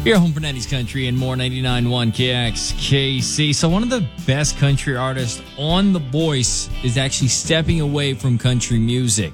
Your home for 90s country and more. 99.1 KXKC. So one of the best country artists on The Voice is actually stepping away from country music.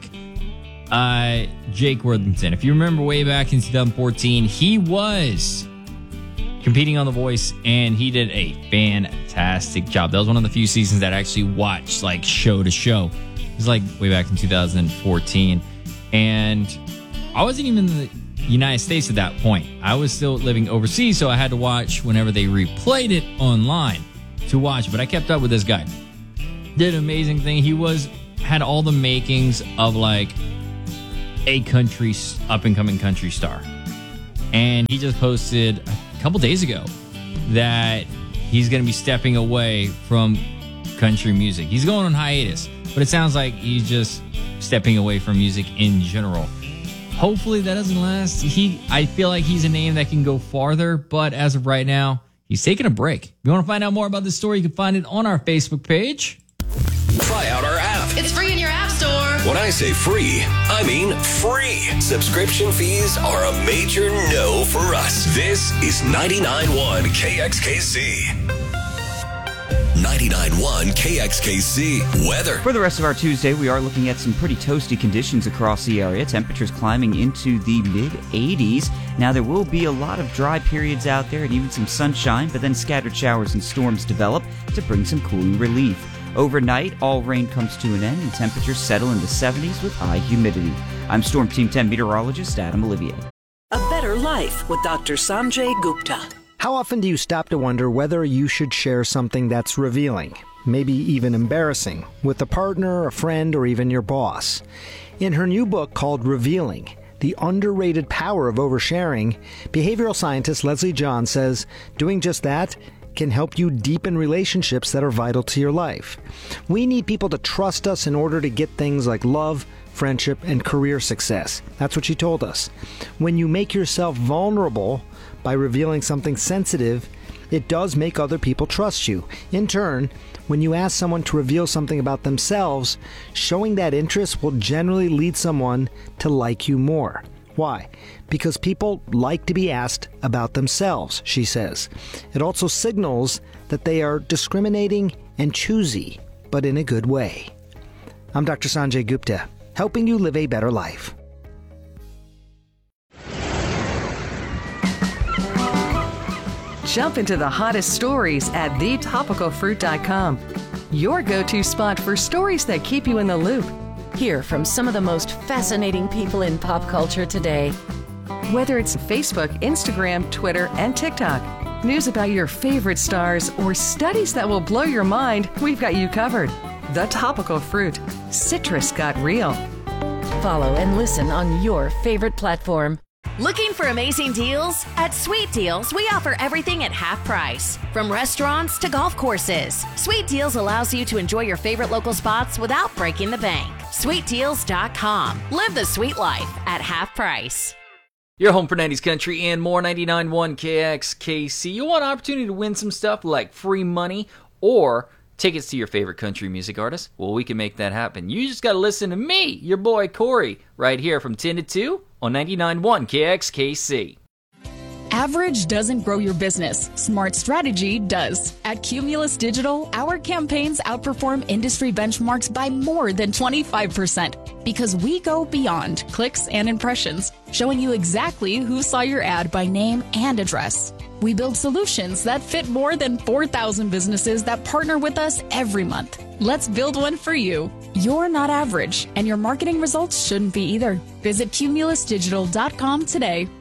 Jake Worthington. If you remember way back in 2014, he was competing on The Voice and he did a fantastic job. That was one of the few seasons that I actually watched like show to show. It was like way back in 2014. And I wasn't even in the United States at that point. I was still living overseas, so I had to watch whenever they replayed it online to watch. But I kept up with this guy. Did an amazing thing. He had all the makings of like a country up and coming country star. And he just posted a couple days ago that he's going to be stepping away from country music. He's going on hiatus, but it sounds like he's just stepping away from music in general. Hopefully that doesn't last. I feel like he's a name that can go farther, but as of right now, he's taking a break. If you want to find out more about this story, you can find it on our Facebook page. Try out our app. It's free in your app store. When I say free, I mean free. Subscription fees are a major no for us. This is 99.1 KXKC. 99.1 KXKC weather. For the rest of our Tuesday, we are looking at some pretty toasty conditions across the area. Temperatures climbing into the mid-80s. Now, there will be a lot of dry periods out there and even some sunshine, but then scattered showers and storms develop to bring some cooling relief. Overnight, all rain comes to an end and temperatures settle in the 70s with high humidity. I'm Storm Team 10 meteorologist Adam Olivier. A better life with Dr. Sanjay Gupta. How often do you stop to wonder whether you should share something that's revealing, maybe even embarrassing, with a partner, a friend, or even your boss? In her new book called Revealing, The Underrated Power of Oversharing, behavioral scientist Leslie John says doing just that can help you deepen relationships that are vital to your life. We need people to trust us in order to get things like love, friendship, and career success. That's what she told us. When you make yourself vulnerable by revealing something sensitive, it does make other people trust you. In turn, when you ask someone to reveal something about themselves, showing that interest will generally lead someone to like you more. Why? Because people like to be asked about themselves, she says. It also signals that they are discriminating and choosy, but in a good way. I'm Dr. Sanjay Gupta, helping you live a better life. Jump into the hottest stories at thetopicalfruit.com. Your go-to spot for stories that keep you in the loop. Hear from some of the most fascinating people in pop culture today. Whether it's Facebook, Instagram, Twitter, and TikTok, news about your favorite stars, or studies that will blow your mind, we've got you covered. The Topical Fruit. Citrus got real. Follow and listen on your favorite platform. Looking for amazing deals? At Sweet Deals, we offer everything at half price. From restaurants to golf courses, Sweet Deals allows you to enjoy your favorite local spots without breaking the bank. SweetDeals.com. Live the sweet life at half price. Your home for 90s country and more. 99.1 KXKC. You want an opportunity to win some stuff like free money or tickets to your favorite country music artist? Well, we can make that happen. You just got to listen to me, your boy Corey, right here from 10 to 2 on 99.1 KXKC. Average doesn't grow your business. Smart strategy does. At Cumulus Digital, our campaigns outperform industry benchmarks by more than 25% because we go beyond clicks and impressions, showing you exactly who saw your ad by name and address. We build solutions that fit more than 4,000 businesses that partner with us every month. Let's build one for you. You're not average, and your marketing results shouldn't be either. Visit cumulusdigital.com today.